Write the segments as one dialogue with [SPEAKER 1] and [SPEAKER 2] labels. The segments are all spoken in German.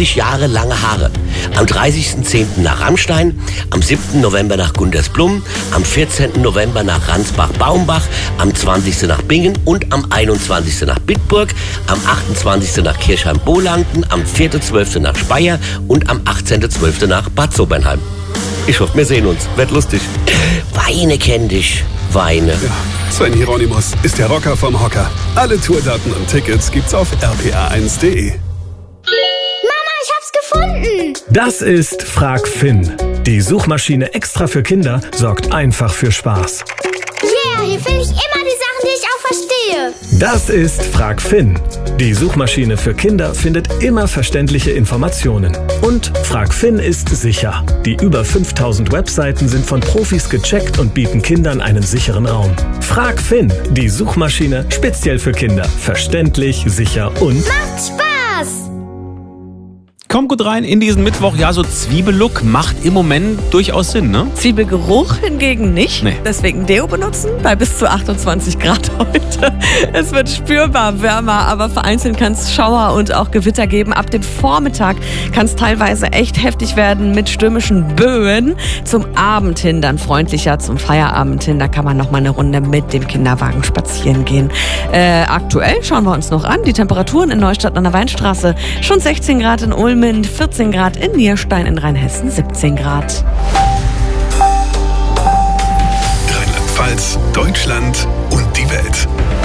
[SPEAKER 1] 50 Jahre lange Haare. Am 30.10. nach Rammstein, am 7. November nach Gundersblum, am 14. November nach Ransbach-Baumbach, am 20. nach Bingen und am 21. nach Bitburg, am 28. nach Kirchheim-Bohlanden, am 4.12. nach Speyer und am 18.12. nach Bad Sobernheim. Ich hoffe, wir sehen uns. Wird lustig. Weine kenn dich. Weine.
[SPEAKER 2] Ja, Sven Hieronymus ist der Rocker vom Hocker. Alle Tourdaten und Tickets gibt's auf rpa1.de.
[SPEAKER 3] Mama, ich hab's gefunden!
[SPEAKER 4] Das ist Frag Finn. Die Suchmaschine extra für Kinder sorgt einfach für Spaß.
[SPEAKER 3] Yeah, hier finde ich immer die Sachen, die ich auch verstehe.
[SPEAKER 4] Das ist Frag Finn. Die Suchmaschine für Kinder findet immer verständliche Informationen. Und Frag Finn ist sicher. Die über 5000 Webseiten sind von Profis gecheckt und bieten Kindern einen sicheren Raum. Frag Finn, die Suchmaschine speziell für Kinder. Verständlich, sicher und
[SPEAKER 3] Macht Spaß!
[SPEAKER 5] Kommt gut rein in diesen Mittwoch. Ja, so Zwiebellook macht im Moment durchaus Sinn, ne?
[SPEAKER 6] Zwiebelgeruch hingegen nicht.
[SPEAKER 5] Nee.
[SPEAKER 6] Deswegen Deo benutzen bei bis zu 28 Grad heute. Es wird spürbar wärmer, aber vereinzelt kann es Schauer und auch Gewitter geben. Ab dem Vormittag kann es teilweise echt heftig werden mit stürmischen Böen. Zum Abend hin dann freundlicher, zum Feierabend hin. Da kann man noch mal eine Runde mit dem Kinderwagen spazieren gehen. Aktuell schauen wir uns noch an. Die Temperaturen in Neustadt an der Weinstraße schon 16 Grad in Ulm, 14 Grad in Nierstein, in Rheinhessen 17 Grad.
[SPEAKER 2] Rheinland-Pfalz, Deutschland und die Welt.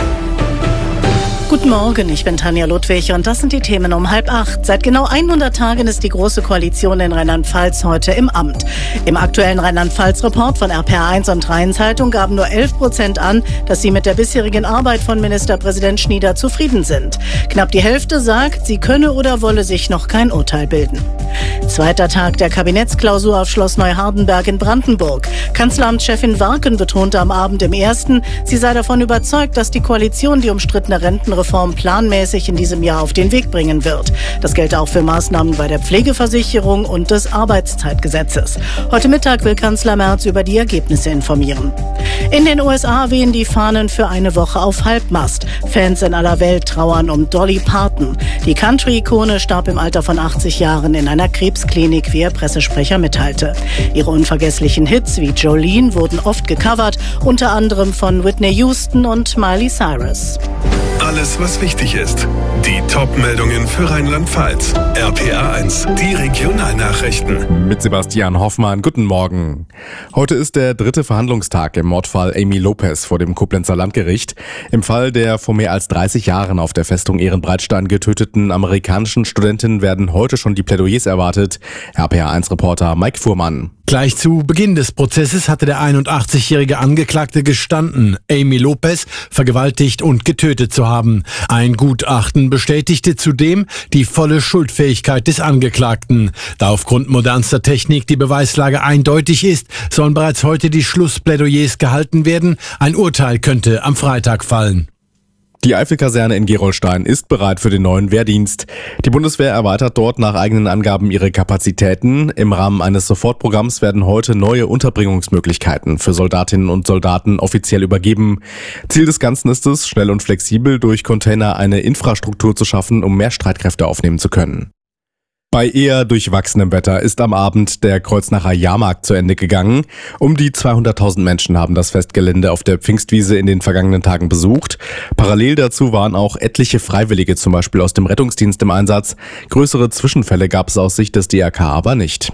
[SPEAKER 7] Guten Morgen, ich bin Tanja Ludwig und das sind die Themen um 7:30. Seit genau 100 Tagen ist die Große Koalition in Rheinland-Pfalz heute im Amt. Im aktuellen Rheinland-Pfalz-Report von RPA1 und Rhein-Zeitung gaben nur 11% an, dass sie mit der bisherigen Arbeit von Ministerpräsident Schnieder zufrieden sind. Knapp die Hälfte sagt, sie könne oder wolle sich noch kein Urteil bilden. Zweiter Tag der Kabinettsklausur auf Schloss Neuhardenberg in Brandenburg. Kanzleramtschefin Warken betonte am Abend im ersten, sie sei davon überzeugt, dass die Koalition die umstrittene Rentenreform planmäßig in diesem Jahr auf den Weg bringen wird. Das gelte auch für Maßnahmen bei der Pflegeversicherung und des Arbeitszeitgesetzes. Heute Mittag will Kanzler Merz über die Ergebnisse informieren. In den USA wehen die Fahnen für eine Woche auf Halbmast. Fans in aller Welt trauern um Dolly Parton. Die Country-Ikone starb im Alter von 80 Jahren in einer Krebsklinik, wie ihr Pressesprecher mitteilte. Ihre unvergesslichen Hits wie Jolene wurden oft gecovert, unter anderem von Whitney Houston und Miley Cyrus.
[SPEAKER 2] Alles, was wichtig ist. Die Top-Meldungen für Rheinland-Pfalz. RPA1, die Regionalnachrichten.
[SPEAKER 8] Mit Sebastian Hoffmann, guten Morgen. Heute ist der 3. Verhandlungstag im Mordfall Amy Lopez vor dem Koblenzer Landgericht. Im Fall der vor mehr als 30 Jahren auf der Festung Ehrenbreitstein getöteten amerikanischen Studentin werden heute schon die Plädoyers erwartet. RPA1-Reporter Mike Fuhrmann.
[SPEAKER 9] Gleich zu Beginn des Prozesses hatte der 81-jährige Angeklagte gestanden, Amy Lopez vergewaltigt und getötet zu haben. Ein Gutachten bestätigte zudem die volle Schuldfähigkeit des Angeklagten. Da aufgrund modernster Technik die Beweislage eindeutig ist, sollen bereits heute die Schlussplädoyers gehalten werden. Ein Urteil könnte am Freitag fallen.
[SPEAKER 8] Die Eifelkaserne in Gerolstein ist bereit für den neuen Wehrdienst. Die Bundeswehr erweitert dort nach eigenen Angaben ihre Kapazitäten. Im Rahmen eines Sofortprogramms werden heute neue Unterbringungsmöglichkeiten für Soldatinnen und Soldaten offiziell übergeben. Ziel des Ganzen ist es, schnell und flexibel durch Container eine Infrastruktur zu schaffen, um mehr Streitkräfte aufnehmen zu können. Bei eher durchwachsenem Wetter ist am Abend der Kreuznacher Jahrmarkt zu Ende gegangen. Um die 200.000 Menschen haben das Festgelände auf der Pfingstwiese in den vergangenen Tagen besucht. Parallel dazu waren auch etliche Freiwillige, zum Beispiel aus dem Rettungsdienst, im Einsatz. Größere Zwischenfälle gab es aus Sicht des DRK aber nicht.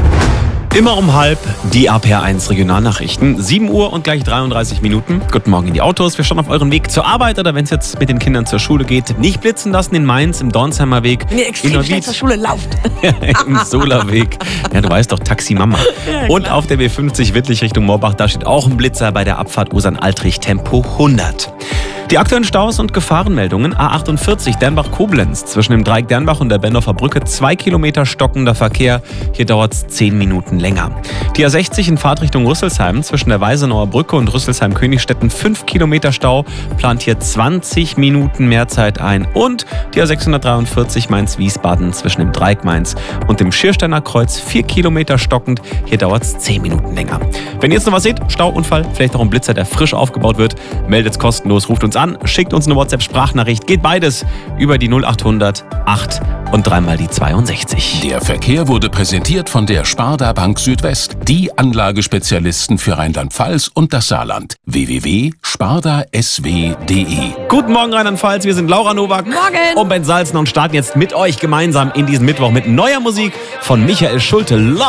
[SPEAKER 5] Immer um 12:30 die RPA1 Regionalnachrichten. 7 Uhr und gleich 33 Minuten. Guten Morgen in die Autos. Wir schauen auf euren Weg zur Arbeit oder wenn es jetzt mit den Kindern zur Schule geht. Nicht blitzen lassen in Mainz, im Dornsheimer Weg.
[SPEAKER 6] Wenn ihr extrem schnell zur Schule lauft.
[SPEAKER 5] Im Solarweg. Ja, du weißt doch, Taxi Mama. Ja, und auf der B50 Wittlich Richtung Moorbach, da steht auch ein Blitzer bei der Abfahrt Usan-Altrich Tempo 100. Die aktuellen Staus und Gefahrenmeldungen: A48 Dernbach-Koblenz zwischen dem Dreieck Dernbach und der Bendorfer Brücke 2 Kilometer stockender Verkehr. Hier dauert es 10 Minuten länger. Die A60 in Fahrtrichtung Rüsselsheim zwischen der Weisenauer Brücke und Rüsselsheim-Königstetten 5 Kilometer Stau, plant hier 20 Minuten mehr Zeit ein. Und die A643 Mainz-Wiesbaden zwischen dem Dreieck Mainz und dem Schiersteiner Kreuz 4 Kilometer stockend. Hier dauert es 10 Minuten länger. Wenn ihr jetzt noch was seht, Stauunfall, vielleicht auch ein Blitzer, der frisch aufgebaut wird, meldet es kostenlos, ruft uns an, schickt uns eine WhatsApp-Sprachnachricht. Geht beides über die 0800 8 und dreimal die 62.
[SPEAKER 10] Der Verkehr wurde präsentiert von der Sparda Bank Südwest, die Anlagespezialisten für Rheinland-Pfalz und das Saarland. www.spardasw.de.
[SPEAKER 5] Guten Morgen Rheinland-Pfalz, wir sind Laura Nowak und Ben Salzner und starten jetzt mit euch gemeinsam in diesen Mittwoch mit neuer Musik von Michael Schulte.